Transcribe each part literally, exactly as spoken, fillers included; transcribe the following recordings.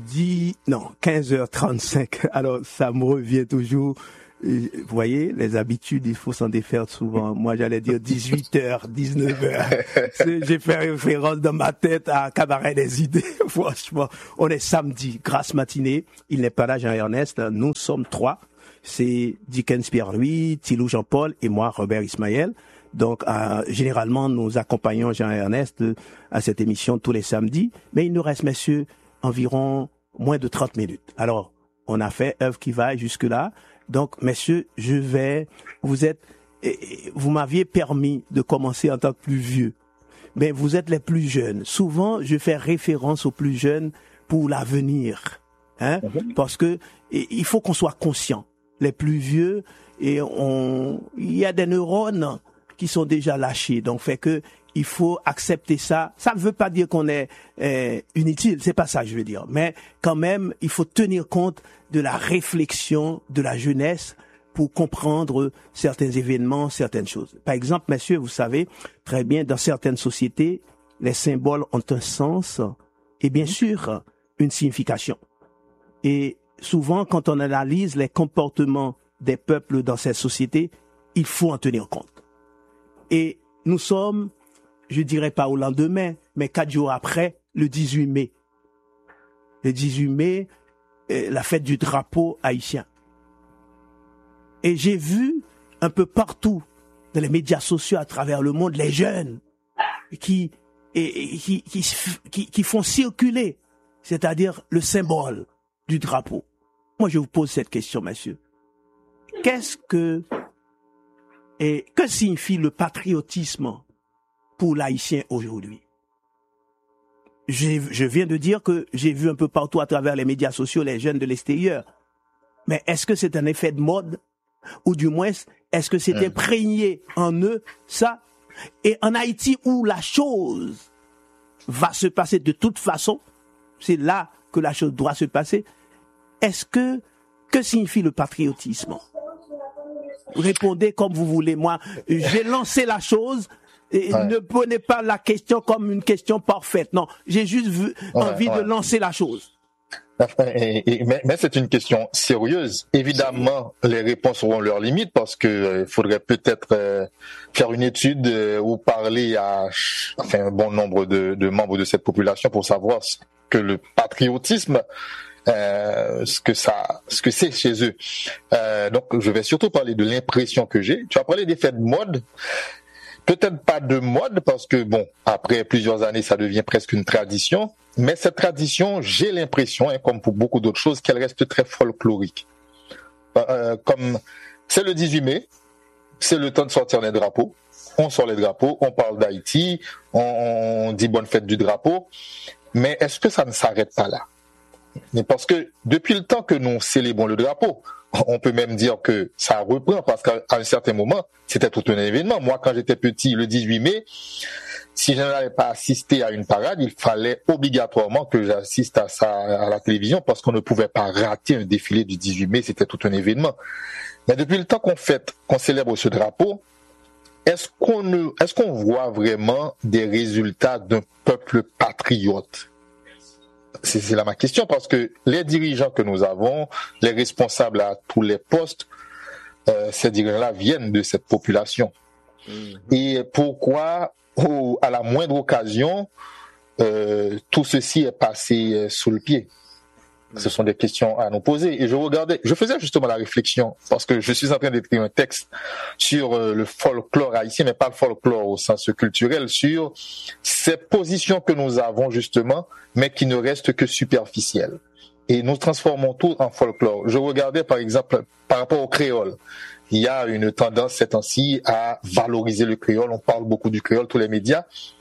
dix, non, quinze heures trente-cinq. Alors, ça me revient toujours. Vous voyez, les habitudes, il faut s'en défaire souvent. Moi, j'allais dire dix-huit heures, dix-neuf heures. J'ai fait référence dans ma tête à Cabaret des idées. Franchement, on est samedi, grasse matinée. Il n'est pas là, Jean-Ernest. Nous sommes trois. C'est Dickens Pierre-Louis, Thilou Jean-Paul et moi, Robert Ismaël. Donc, euh, généralement, nous accompagnons Jean-Ernest à cette émission tous les samedis. Mais il nous reste, messieurs, environ moins de trente minutes. Alors, on a fait œuvre qui va jusque-là. Donc, messieurs, je vais, vous êtes, vous m'aviez permis de commencer en tant que plus vieux, mais vous êtes les plus jeunes. Souvent, je fais référence aux plus jeunes pour l'avenir, hein, parce que il faut qu'on soit conscient. Les plus vieux, et on, il y a des neurones qui sont déjà lâchés, donc fait que il faut accepter ça. Ça ne veut pas dire qu'on est euh, inutile, c'est pas ça que je veux dire. Mais quand même, il faut tenir compte de la réflexion de la jeunesse pour comprendre certains événements, certaines choses. Par exemple, messieurs, vous savez très bien, dans certaines sociétés, les symboles ont un sens et bien sûr une signification. Et souvent, quand on analyse les comportements des peuples dans ces sociétés, il faut en tenir compte. Et nous sommes, je dirais pas au lendemain, mais quatre jours après, le dix-huit mai. Le dix-huit mai, euh, la fête du drapeau haïtien. Et j'ai vu un peu partout, dans les médias sociaux à travers le monde, les jeunes qui, et, et, qui, qui, qui, qui font circuler, c'est-à-dire le symbole du drapeau. Moi, je vous pose cette question, messieurs. Qu'est-ce que, et que signifie le patriotisme pour l'haïtien aujourd'hui? J'ai, je viens de dire que j'ai vu un peu partout à travers les médias sociaux les jeunes de l'extérieur. Mais est-ce que c'est un effet de mode? Ou du moins, est-ce que c'est imprégné en eux, ça? Et en Haïti, où la chose va se passer de toute façon, c'est là que la chose doit se passer. Est-ce que, que signifie le patriotisme? Répondez comme vous voulez. Moi, j'ai lancé la chose. Et ouais. Ne prenez pas la question comme une question parfaite. Non, j'ai juste vu, ouais, envie ouais. de lancer la chose. Et, et, mais, mais c'est une question sérieuse. Évidemment, les réponses auront leurs limites parce que il euh, faudrait peut-être euh, faire une étude euh, ou parler à enfin, un bon nombre de, de membres de cette population pour savoir ce que le patriotisme, euh, ce que ça, ce que c'est chez eux. Euh, donc, je vais surtout parler de l'impression que j'ai. Tu as parlé d'effets de mode. Peut-être pas de mode parce que bon, après plusieurs années, ça devient presque une tradition. Mais cette tradition, j'ai l'impression, hein, comme pour beaucoup d'autres choses, qu'elle reste très folklorique. Euh, comme c'est le dix-huit mai, c'est le temps de sortir les drapeaux. On sort les drapeaux, on parle d'Haïti, on, on dit bonne fête du drapeau. Mais est-ce que ça ne s'arrête pas là? Mais parce que depuis le temps que nous célébrons le drapeau, on peut même dire que ça reprend parce qu'à un certain moment, c'était tout un événement. Moi, quand j'étais petit, le dix-huit mai, si je n'avais pas assisté à une parade, il fallait obligatoirement que j'assiste à ça à la télévision parce qu'on ne pouvait pas rater un défilé du dix-huit mai, c'était tout un événement. Mais depuis le temps qu'on fête, qu'on célèbre ce drapeau, est-ce qu'on ne, est-ce qu'on voit vraiment des résultats d'un peuple patriote? C'est, c'est là ma question parce que les dirigeants que nous avons, les responsables à tous les postes, euh, ces dirigeants-là viennent de cette population. Mmh. Et pourquoi, au, à la moindre occasion, euh, tout ceci est passé euh, sous le pied? Mmh. Ce sont des questions à nous poser. Et je regardais, je faisais justement la réflexion parce que je suis en train d'écrire un texte sur euh, le folklore haïtien, mais pas le folklore au sens culturel, sur ces positions que nous avons justement, mais qui ne restent que superficielles. Et nous transformons tout en folklore. Je regardais par exemple par rapport au créole. Il y a une tendance ces temps-ci à valoriser le créole. On parle beaucoup du créole, tous les médias.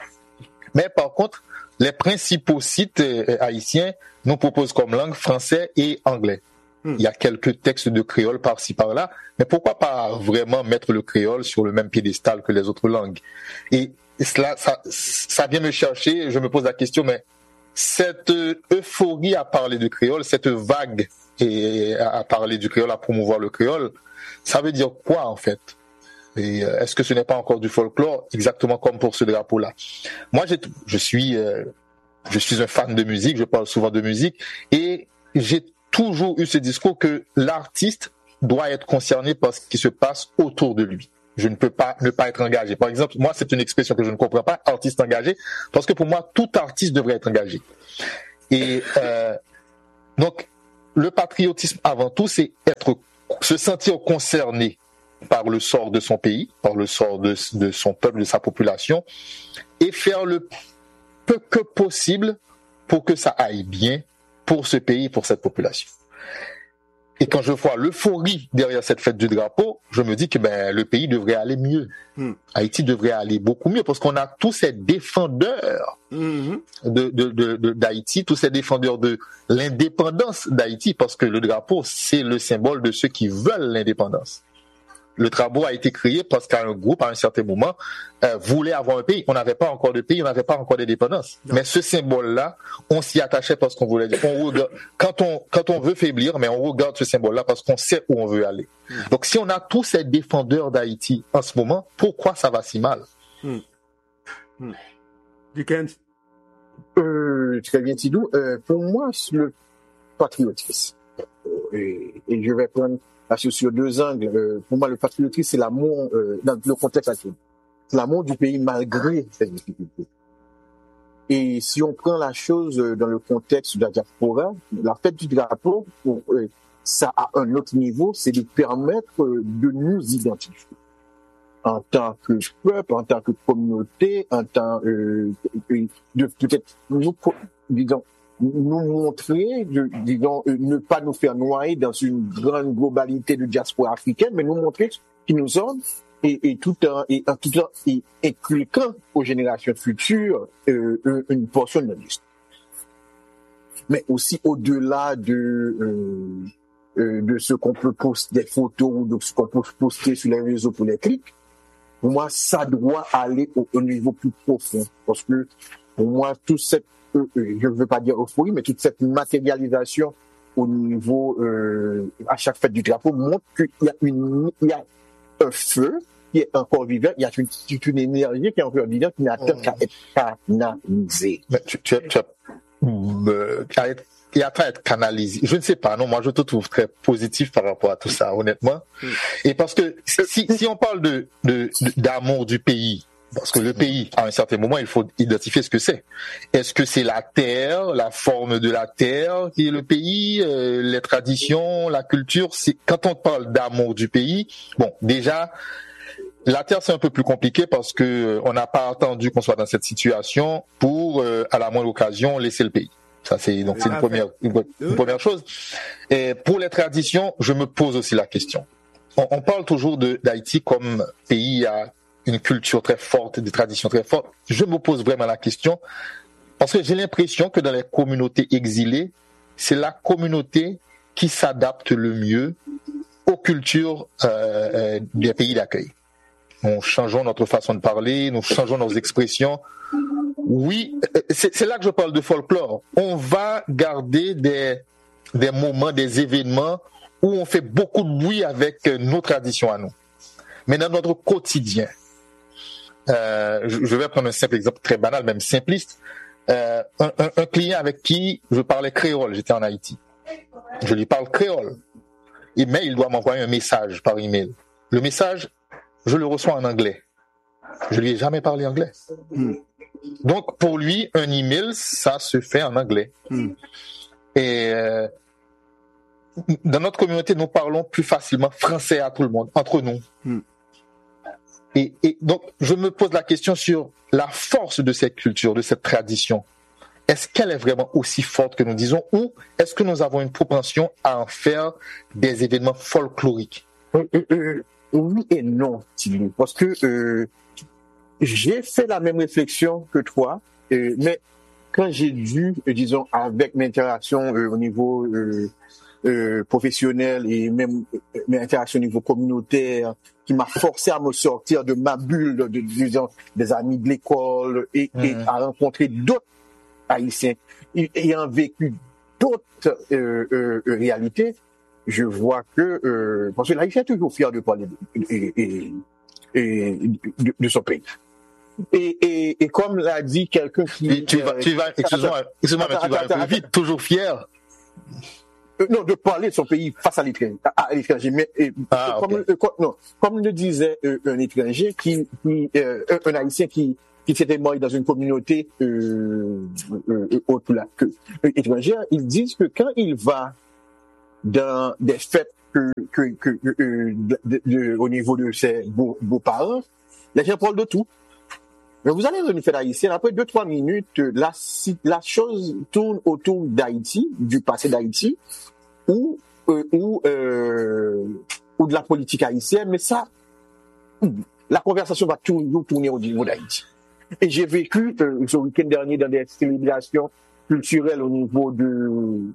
Mais par contre, les principaux sites euh, haïtiens nous proposent comme langue français et anglais. Hmm. Il y a quelques textes de créole par-ci par-là. Mais pourquoi pas vraiment mettre le créole sur le même piédestal que les autres langues? Et cela, ça, ça vient me chercher. Je me pose la question, mais cette euphorie à parler du créole, cette vague et à parler du créole, à promouvoir le créole, ça veut dire quoi en fait? Et est-ce que ce n'est pas encore du folklore, exactement comme pour ce drapeau-là? Moi, j'ai, je suis, euh, je suis un fan de musique, je parle souvent de musique, et j'ai toujours eu ce discours que l'artiste doit être concerné par ce qui se passe autour de lui. Je ne peux pas ne pas être engagé. Par exemple, moi, c'est une expression que je ne comprends pas, artiste engagé, parce que pour moi, tout artiste devrait être engagé. Et euh, donc, le patriotisme, avant tout, c'est être, se sentir concerné par le sort de son pays, par le sort de, de son peuple, de sa population, et faire le peu que possible pour que ça aille bien pour ce pays, pour cette population. Et quand je vois l'euphorie derrière cette fête du drapeau, je me dis que ben, le pays devrait aller mieux. Mm. Haïti devrait aller beaucoup mieux parce qu'on a tous ces défendeurs mm-hmm. de, de, de, de, d'Haïti, tous ces défendeurs de l'indépendance d'Haïti, parce que le drapeau, c'est le symbole de ceux qui veulent l'indépendance. Le drapeau a été créé parce qu'un groupe, à un certain moment, euh, voulait avoir un pays. On n'avait pas encore de pays, on n'avait pas encore d'indépendance. Mais ce symbole-là, on s'y attachait parce qu'on voulait dire. On regarde, quand on quand on veut faiblir, mais on regarde ce symbole-là parce qu'on sait où on veut aller. Mm. Donc, si on a tous ces défendeurs d'Haïti en ce moment, pourquoi ça va si mal? Mm. Mm. Dickens? Euh, très bien, Tidou. Euh, pour moi, c'est le patriotisme. Et, et je vais prendre parce que sur deux angles, euh, pour moi, le patriotisme, c'est l'amour, euh, dans le contexte actuel, c'est l'amour du pays malgré ses difficultés. Et si on prend la chose euh, dans le contexte de la diaspora, la fête du drapeau, pour, euh, ça a un autre niveau, c'est de permettre euh, de nous identifier en tant que peuple, en tant que communauté, en tant euh, de peut-être nous, disons, nous montrer, de, disons, euh, ne pas nous faire noyer dans une grande globalité de diaspora africaine, mais nous montrer qui nous sommes et, et tout en, et, en tout en, et inculquant aux générations futures euh, une portion de notre histoire. Mais aussi au-delà de euh, euh, de ce qu'on peut poster des photos ou de ce qu'on peut poster sur les réseaux pour les clics, pour moi, ça doit aller au, au niveau plus profond, parce que pour moi, tout cette je ne veux pas dire euphorie, mais toute cette matérialisation au niveau, euh, à chaque fête du drapeau montre qu'il y a une, il y a un feu qui est encore vivant, il y a une, une énergie qui est encore vivante, qui n'attend qu'à être canalisée. Mais tu, tu, tu as, euh, il y a à être canalisé. Je ne sais pas, non, moi je te trouve très positif par rapport à tout ça, honnêtement. Mm. Et parce que si, si on parle de, de, de, d'amour du pays, parce que le pays, à un certain moment, il faut identifier ce que c'est. Est-ce que c'est la terre, la forme de la terre qui est le pays, euh, les traditions, la culture? C'est, quand on parle d'amour du pays, bon, déjà, la terre, c'est un peu plus compliqué parce que euh, on n'a pas attendu qu'on soit dans cette situation pour, euh, à la moindre occasion, laisser le pays. Ça, c'est, donc, c'est une première, une, une première chose. Et pour les traditions, je me pose aussi la question. On, on parle toujours de, d'Haïti comme pays à une culture très forte, des traditions très fortes. Je me pose vraiment la question parce que j'ai l'impression que dans les communautés exilées, c'est la communauté qui s'adapte le mieux aux cultures euh, euh, des pays d'accueil. Nous changeons notre façon de parler, nous changeons nos expressions. Oui, c'est, c'est là que je parle de folklore. On va garder des, des moments, des événements où on fait beaucoup de bruit avec nos traditions à nous. Mais dans notre quotidien, Euh, je vais prendre un simple exemple très banal, même simpliste. Euh, un, un, un client avec qui je parlais créole, j'étais en Haïti. Je lui parle créole. Et, mais il doit m'envoyer un message par email. Le message, je le reçois en anglais. Je lui ai jamais parlé anglais. Mm. Donc, pour lui, un email, ça se fait en anglais. Mm. Et euh, dans notre communauté, nous parlons plus facilement français à tout le monde, entre nous. Mm. Et, et donc, je me pose la question sur la force de cette culture, de cette tradition. Est-ce qu'elle est vraiment aussi forte que nous disons, ou est-ce que nous avons une propension à en faire des événements folkloriques? euh, euh, Oui et non, Thierry, parce que euh, j'ai fait la même réflexion que toi, euh, mais quand j'ai dû, euh, disons, avec mes interactions euh, au niveau euh, euh, professionnel et même euh, mes interactions au niveau communautaire, qui m'a forcé à me sortir de ma bulle, de, de, disons, des amis de l'école et, mmh. et à rencontrer d'autres Haïtiens ayant vécu d'autres euh, euh, réalités. Je vois que euh, parce que l'Haïtien est toujours fier de parler de, et, et, et de, de son pays. Et, et, et comme l'a dit quelqu'un qui... Tu, tu vas, tu vas, excuse-moi, excuse-moi, mais tu vas un peu vite, toujours fier. Euh, non, de parler de son pays face à l'étranger. À, à l'étranger. Mais et, ah, comme, okay. euh, comme, non, comme le disait euh, un étranger, qui, qui euh, un, un haïtien qui, qui s'était mort dans une communauté euh, euh, autre là, que, euh, étrangère, ils disent que quand il va dans des fêtes que, que, que, euh, de, de, de, au niveau de ses beaux, beaux-parents, les gens parlent de tout. Mais vous allez dans une fête haïtienne, après deux, trois minutes, la, la chose tourne autour d'Haïti, du passé d'Haïti, ou, euh, ou, euh, ou de la politique haïtienne, mais ça, la conversation va toujours tourner au niveau d'Haïti. Et j'ai vécu euh, ce week-end dernier dans des célébrations culturelles au niveau de,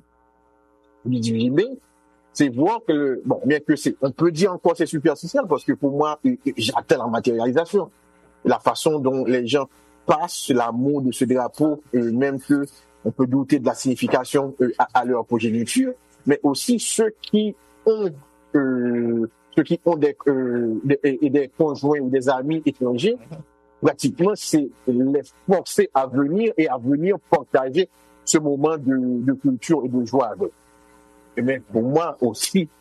du Diviné, c'est voir que, le, bon, bien que c'est, on peut dire encore c'est superficiel, parce que pour moi, j'attends la matérialisation. La façon dont les gens passent l'amour de ce drapeau, euh, même que on peut douter de la signification euh, à, à leur progéniture, mais aussi ceux qui ont euh, ceux qui ont des, euh, des, des conjoints ou des amis étrangers, pratiquement c'est les forcer à venir et à venir partager ce moment de, de culture et de joie avec. Et mais pour moi aussi,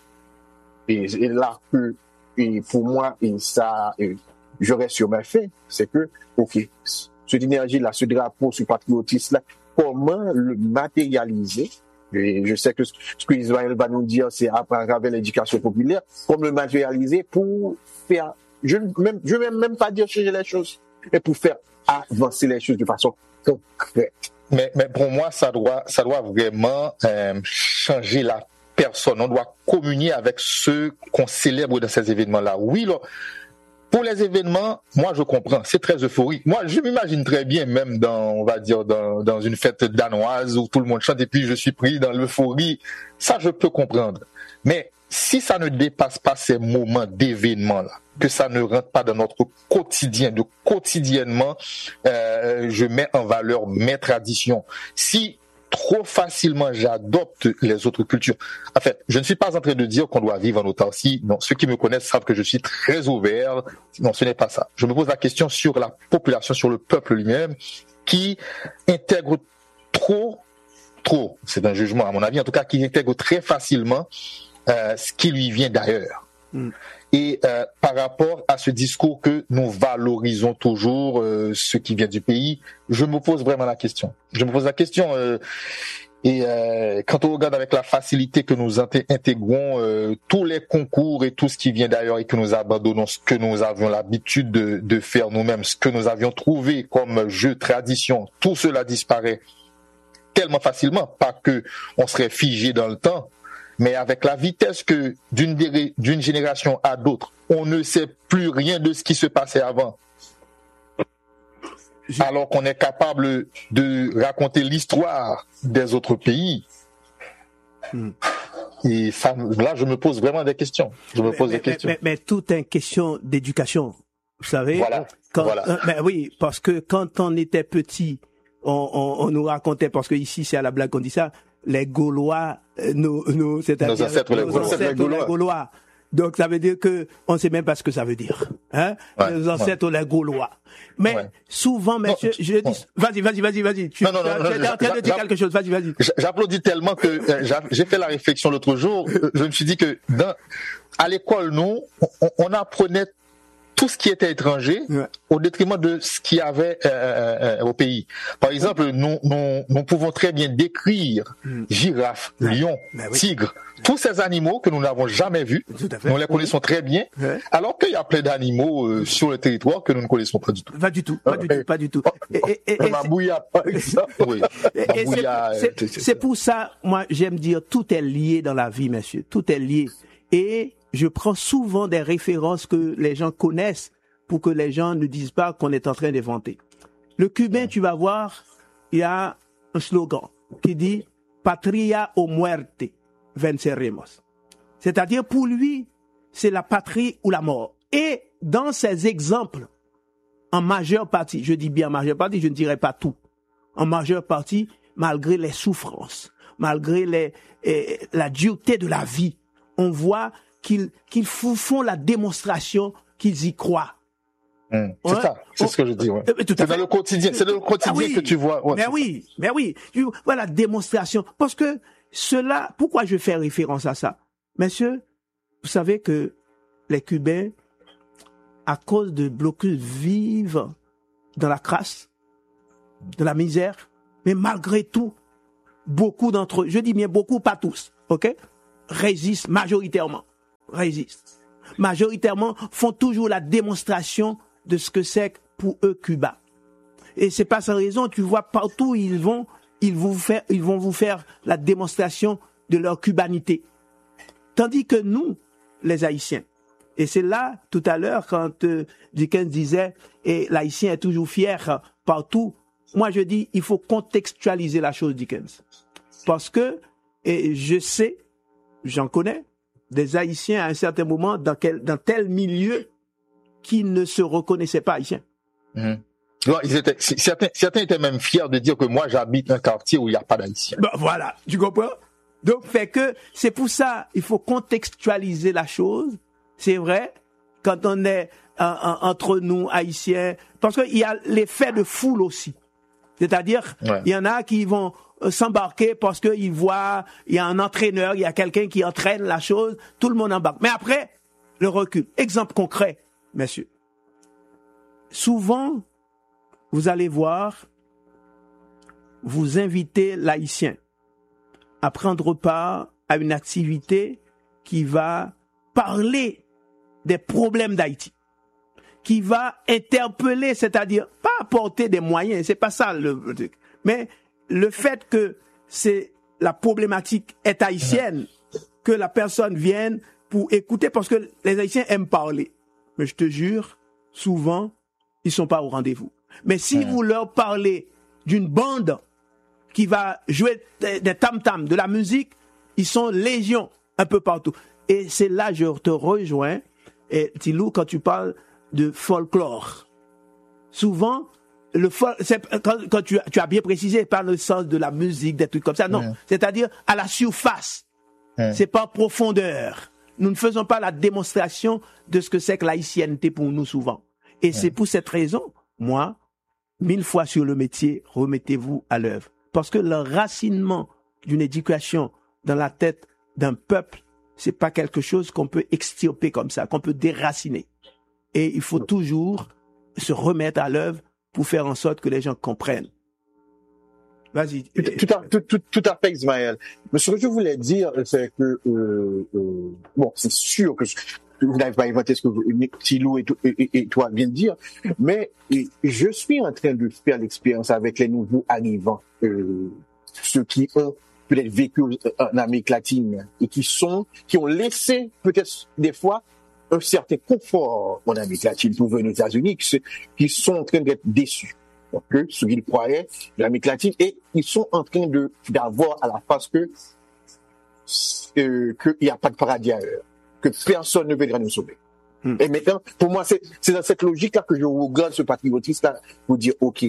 et, et là que et pour moi et ça et, je reste sur mes faits, c'est que, ok, cette énergie-là, ce drapeau, ce patriotisme-là, comment le matérialiser? Et je sais que ce que Israël va nous dire, c'est à travers l'éducation populaire, comment le matérialiser pour faire, je ne même, je vais même pas dire changer les choses, mais pour faire avancer les choses de façon concrète. Mais, mais pour moi, ça doit, ça doit vraiment euh, changer la personne. On doit communier avec ceux qu'on célèbre dans ces événements-là. Oui, là, pour les événements, moi je comprends, c'est très euphorique. Moi je m'imagine très bien même dans, on va dire, dans, dans une fête danoise où tout le monde chante et puis je suis pris dans l'euphorie. Ça je peux comprendre. Mais si ça ne dépasse pas ces moments d'événements-là, que ça ne rentre pas dans notre quotidien, de quotidiennement, euh, je mets en valeur mes traditions. Si trop facilement j'adopte les autres cultures. En fait, je ne suis pas en train de dire qu'on doit vivre en autarcie. Non, ceux qui me connaissent savent que je suis très ouvert. Non, ce n'est pas ça. Je me pose la question sur la population, sur le peuple lui-même, qui intègre trop, trop, c'est un jugement à mon avis, en tout cas, qui intègre très facilement euh, ce qui lui vient d'ailleurs. Mm. Et euh, par rapport à ce discours que nous valorisons toujours euh, ce qui vient du pays, je me pose vraiment la question. Je me pose la question euh, et euh, quand on regarde avec la facilité que nous intégrons euh, tous les concours et tout ce qui vient d'ailleurs et que nous abandonnons ce que nous avions l'habitude de, de faire nous-mêmes, ce que nous avions trouvé comme jeu, tradition, tout cela disparaît tellement facilement, pas que on serait figé dans le temps. Mais avec la vitesse que d'une, d'une génération à d'autres, on ne sait plus rien de ce qui se passait avant. Alors qu'on est capable de raconter l'histoire des autres pays. Hmm. Et ça, là, je me pose vraiment des questions. Je me mais, pose mais, des questions. Mais, mais, mais tout est une question d'éducation. Vous savez? Voilà. Quand, voilà. Euh, mais oui, parce que quand on était petit, on, on, on nous racontait, parce que ici, c'est à la blague qu'on dit ça, les Gaulois, nos, nos, c'est-à-dire nos ancêtres, nos les, ancêtres les Gaulois. Gaulois. Donc ça veut dire que on sait même pas ce que ça veut dire, hein? Ouais, nos ancêtres ouais. les Gaulois. Mais ouais. souvent, monsieur, non, je dis, non. vas-y, vas-y, vas-y, vas-y. Tu, non, non, tu, non, tu non, es en train de dire quelque chose. Vas-y, vas-y. J'applaudis tellement que euh, j'ai fait la réflexion l'autre jour. Je me suis dit que dans, à l'école, nous, on, on apprenait tout ce qui était étranger ouais. au détriment de ce qu'il y avait euh, euh, au pays. Par exemple, ouais. nous, nous, nous pouvons très bien décrire mm. girafe, ouais. lion, oui. tigre, tous ces animaux que nous n'avons jamais vus, nous les connaissons oui. très bien, ouais. alors qu'il y a plein d'animaux euh, sur le territoire que nous ne connaissons pas du tout. Pas du tout, pas du tout, pas du tout. Et, et, et, Mabouya, par exemple. Oui. Et, Mabouya, c'est, c'est, c'est pour ça, moi, j'aime dire, tout est lié dans la vie, monsieur. Tout est lié. Et je prends souvent des références que les gens connaissent pour que les gens ne disent pas qu'on est en train d'inventer. Le cubain, tu vas voir, il y a un slogan qui dit « Patria o muerte, venceremos ». C'est-à-dire, pour lui, c'est la patrie ou la mort. Et dans ces exemples, en majeure partie, je dis bien en majeure partie, je ne dirais pas tout, en majeure partie, malgré les souffrances, malgré les, eh, la dureté de la vie, on voit qu'ils, qu'ils font la démonstration qu'ils y croient. Mmh. C'est Ouais. ça, c'est oh. ce que je dis. Ouais. Euh, tout à c'est fait. dans le quotidien, c'est dans le quotidien ah, oui. que tu vois. Ouais, mais oui, ça. mais oui. Voilà, démonstration. Parce que cela, pourquoi je fais référence à ça? Messieurs, vous savez que les Cubains, à cause de blocus, vivent dans la crasse, de la misère, mais malgré tout, beaucoup d'entre eux, je dis bien beaucoup, pas tous, ok, résistent majoritairement, résistent. Majoritairement font toujours la démonstration de ce que c'est pour eux Cuba. Et c'est pas sans raison, tu vois partout où ils vont, ils vont vous faire, ils vont vous faire la démonstration de leur cubanité. Tandis que nous, les Haïtiens, et c'est là, tout à l'heure, quand euh, Dickens disait, et l'Haïtien est toujours fier euh, partout, moi je dis, il faut contextualiser la chose, Dickens. Parce que, et je sais, j'en connais, des Haïtiens à un certain moment, dans, quel, dans tel milieu, qui ne se reconnaissaient pas Haïtiens. Mmh. Non, ils étaient, certains, certains étaient même fiers de dire que moi j'habite un quartier où il n'y a pas d'Haïtiens. Ben voilà, tu comprends? Donc, fait que, c'est pour ça, il faut contextualiser la chose. C'est vrai, quand on est euh, entre nous, Haïtiens, parce qu'il y a l'effet de foule aussi. C'est-à-dire, ouais. il y en a qui vont euh, s'embarquer parce qu'ils voient, il y a un entraîneur, il y a quelqu'un qui entraîne la chose, tout le monde embarque. Mais après, le recul. Exemple concret, messieurs. Souvent, vous allez voir, vous invitez l'Haïtien à prendre part à une activité qui va parler des problèmes d'Haïti, qui va interpeller, c'est-à-dire pas apporter des moyens, c'est pas ça le, le truc, mais le fait que c'est la problématique est haïtienne, que la personne vienne pour écouter, parce que les Haïtiens aiment parler. Mais je te jure, souvent, ils sont pas au rendez-vous. Mais si vous leur parlez d'une bande qui va jouer des, des tam-tams, de la musique, ils sont légion un peu partout. Et c'est là que je te rejoins, et Tilou, quand tu parles de folklore. Souvent, le fol- c'est, quand, quand tu, tu as bien précisé, pas le sens de la musique, des trucs comme ça, non. Mmh. C'est-à-dire à la surface. Mmh. C'est pas en profondeur. Nous ne faisons pas la démonstration de ce que c'est que l'haïtienneté pour nous souvent. Et mmh. c'est pour cette raison, moi, mille fois sur le métier, remettez-vous à l'œuvre. Parce que l'enracinement d'une éducation dans la tête d'un peuple, c'est pas quelque chose qu'on peut extirper comme ça, qu'on peut déraciner. Et il faut toujours se remettre à l'œuvre pour faire en sorte que les gens comprennent. Vas-y. Tout, tout, à, tout, tout, tout à fait, Ismaël. Mais ce que je voulais dire, c'est que, euh, euh, bon, c'est sûr que vous n'avez pas inventé ce que Tilou et, et, et toi viennent de dire, mais je suis en train de faire l'expérience avec les nouveaux arrivants, euh, ceux qui ont peut-être vécu en Amérique latine et qui sont, qui ont laissé peut-être des fois un certain confort en Amérique latine pour venir aux États-Unis, qui, qui sont en train d'être déçus. Donc, ce qu'ils croyaient de l'Amérique latine, et ils sont en train de, d'avoir à la face que, euh, qu'il n'y a pas de paradis ailleurs, que personne ne viendra nous sauver. Mm. Et maintenant, pour moi, c'est, c'est dans cette logique-là que je regarde ce patriotisme-là pour dire, OK,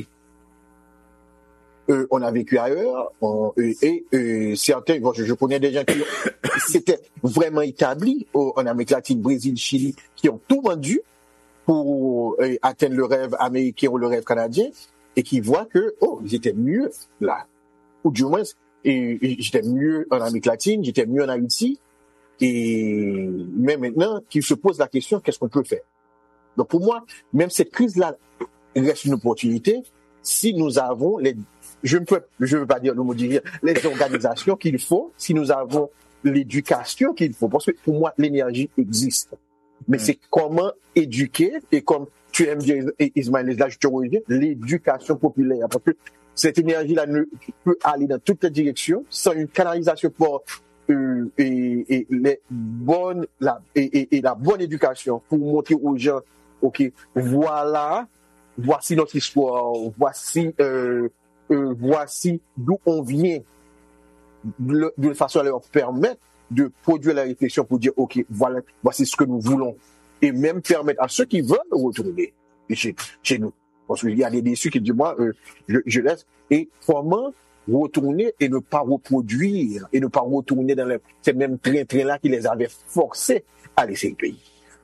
Euh, on a vécu ailleurs, on, et, et, et certains, bon, je, je connais des gens qui s'étaient vraiment établis au, en Amérique latine, Brésil, Chili, qui ont tout vendu pour euh, atteindre le rêve américain ou le rêve canadien, et qui voient que, oh, ils étaient mieux là, ou du moins, et, et j'étais mieux en Amérique latine, j'étais mieux en Haïti, et mais maintenant, qu'ils se posent la question, qu'est-ce qu'on peut faire? Donc pour moi, même cette crise-là reste une opportunité si nous avons les Je ne peux, je veux pas dire le mot dire, les organisations qu'il faut, si nous avons l'éducation qu'il faut. Parce que pour moi, l'énergie existe. Mais mmh. c'est comment éduquer, et comme tu aimes dire, Ismaël, là, je te reviens, l'éducation populaire. Parce que cette énergie-là ne peut aller dans toutes les directions sans une canalisation pour, euh, et, et les bonnes, la, et, et, et la bonne éducation pour montrer aux gens, OK, voilà, voici notre histoire, voici, euh, Euh, voici d'où on vient, de, de façon à leur permettre de produire la réflexion pour dire, OK, voilà, voici ce que nous voulons. Et même permettre à ceux qui veulent retourner chez, chez nous. Parce qu'il y a des déçus qui disent, moi, euh, je, je laisse. Et comment retourner et ne pas reproduire, et ne pas retourner dans les, ces mêmes trains-trains-là qui les avaient forcés à laisser le pays.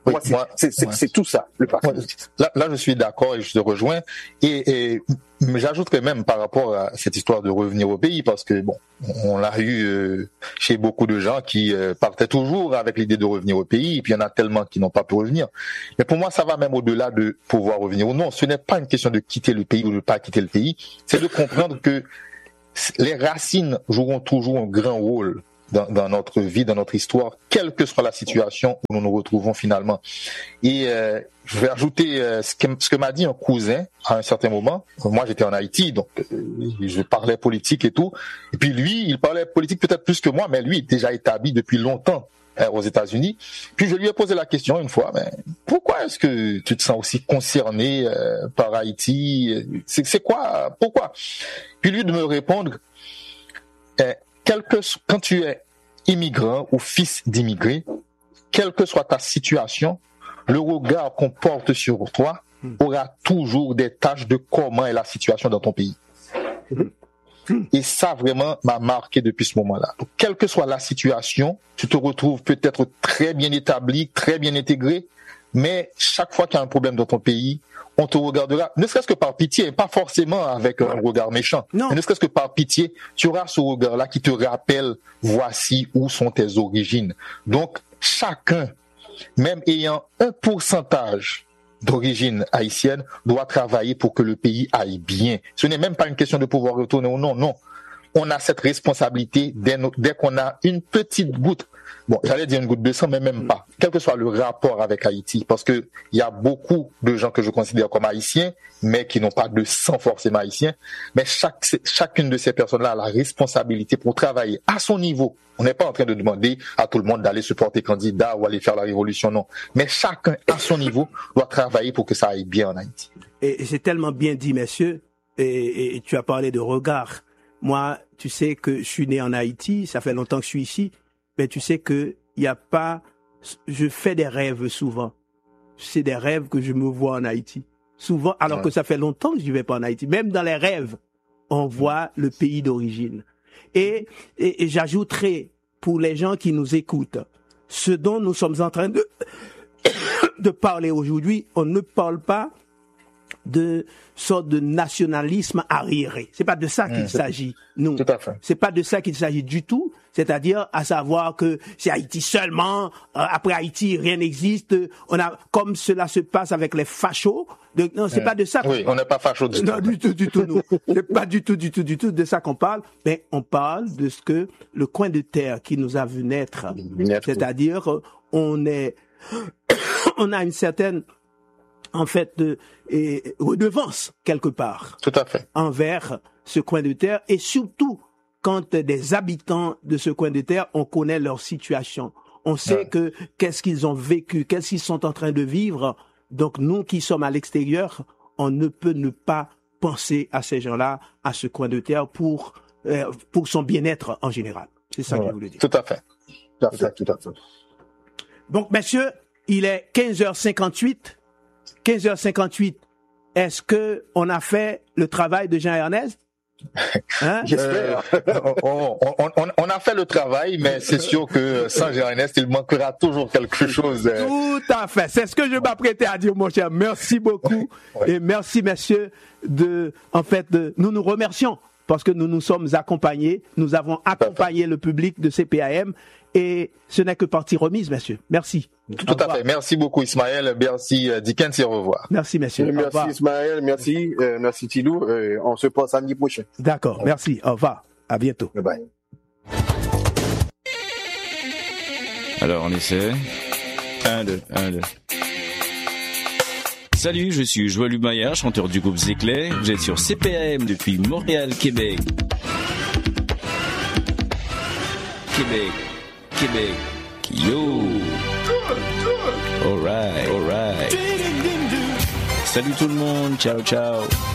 Oui, moi, c'est, moi, c'est, c'est, ouais. c'est tout ça, le patriotisme. Là, là, je suis d'accord et je te rejoins. Et, et j'ajouterais même par rapport à cette histoire de revenir au pays, parce que bon, on l'a eu euh, chez beaucoup de gens qui euh, partaient toujours avec l'idée de revenir au pays, et puis il y en a tellement qui n'ont pas pu revenir. Mais pour moi, ça va même au-delà de pouvoir revenir ou non. Ce n'est pas une question de quitter le pays ou de ne pas quitter le pays. C'est de comprendre que les racines joueront toujours un grand rôle Dans, dans notre vie, dans notre histoire, quelle que soit la situation où nous nous retrouvons finalement. Et euh, je vais ajouter euh, ce, que, ce que m'a dit un cousin à un certain moment. Moi, j'étais en Haïti, donc euh, je parlais politique et tout. Et puis lui, il parlait politique peut-être plus que moi, mais lui est déjà établi depuis longtemps euh, aux États-Unis. Puis je lui ai posé la question une fois, mais pourquoi est-ce que tu te sens aussi concerné euh, par Haïti? C'est, c'est quoi? Pourquoi? Puis lui de me répondre, euh, Quelque, quand tu es immigrant ou fils d'immigré, quelle que soit ta situation, le regard qu'on porte sur toi aura toujours des tâches de comment est la situation dans ton pays. Et ça vraiment m'a marqué depuis ce moment-là. Donc, quelle que soit la situation, tu te retrouves peut-être très bien établi, très bien intégré, mais chaque fois qu'il y a un problème dans ton pays, on te regardera, ne serait-ce que par pitié, pas forcément avec un regard méchant, non. mais ne serait-ce que par pitié, tu auras ce regard-là qui te rappelle, voici où sont tes origines. Donc, chacun, même ayant un pourcentage d'origine haïtienne, doit travailler pour que le pays aille bien. Ce n'est même pas une question de pouvoir retourner ou non, non. On a cette responsabilité dès, no- dès qu'on a une petite goutte. Bon, j'allais dire une goutte de sang, mais même pas. Quel que soit le rapport avec Haïti, parce que il y a beaucoup de gens que je considère comme haïtiens, mais qui n'ont pas de sang forcément haïtien. Mais chaque, chacune de ces personnes-là a la responsabilité pour travailler à son niveau. On n'est pas en train de demander à tout le monde d'aller se porter candidat ou aller faire la révolution, non. Mais chacun à son niveau doit travailler pour que ça aille bien en Haïti. Et, et c'est tellement bien dit, messieurs, et, et, et tu as parlé de regard. Moi, tu sais que je suis né en Haïti, ça fait longtemps que je suis ici, mais tu sais que il y a pas, je fais des rêves souvent. C'est des rêves que je me vois en Haïti. Souvent, alors ouais. que ça fait longtemps que je vais pas en Haïti. Même dans les rêves, on voit le pays d'origine. Et, et, et j'ajouterai, pour les gens qui nous écoutent, ce dont nous sommes en train de, de parler aujourd'hui, on ne parle pas de sorte de nationalisme arriéré. C'est pas de ça qu'il mmh, s'agit. Non. Tout à fait. C'est pas de ça qu'il s'agit du tout. C'est-à-dire, à savoir que c'est Haïti seulement. Euh, après Haïti, rien n'existe. On a, comme cela se passe avec les fachos. De, non, c'est mmh. pas de ça. Oui, on n'est pas fachos du tout. Non, du tout, du tout, non. C'est pas du tout, du tout, du tout de ça qu'on parle. Mais on parle de ce que le coin de terre qui nous a vu naître. naître c'est-à-dire, on est, on a une certaine, en fait, de, et redevance quelque part. Tout à fait. Envers ce coin de terre et surtout quand des habitants de ce coin de terre, on connaît leur situation. On sait ouais. que qu'est-ce qu'ils ont vécu, qu'est-ce qu'ils sont en train de vivre. Donc nous qui sommes à l'extérieur, on ne peut ne pas penser à ces gens-là, à ce coin de terre pour euh, pour son bien-être en général. C'est ça ouais. que je voulais dire. Tout à fait. Tout à fait, tout à fait. Donc messieurs, il est quinze heures cinquante-huit. quinze heures cinquante-huit, est-ce que on a fait le travail de Jean-Ernest? Hein? J'espère. Euh, on, on, on, on a fait le travail, mais c'est sûr que sans Jean-Ernest, il manquera toujours quelque chose. Tout à fait. C'est ce que je m'apprêtais à dire, mon cher. Merci beaucoup. Ouais. Et merci, messieurs, de, en fait, de, nous nous remercions parce que nous nous sommes accompagnés. Nous avons accompagné le public de C P A M et ce n'est que partie remise, messieurs. Merci. Tout, tout à fait. Merci beaucoup, Ismaël. Merci, Dickens, et au revoir. Merci, messieurs. Merci, Ismaël. Merci, euh, merci, Tidou. Euh, on se passe samedi prochain. D'accord. Merci. Au revoir. À bientôt. Bye bye. Alors, on essaie. Un, deux, un, deux. Salut, je suis Joël Humayer, chanteur du groupe Zéclay. Vous êtes sur C P A M depuis Montréal, Québec. Québec. Québec. Yo. Alright, alright. Salut tout le monde, ciao ciao.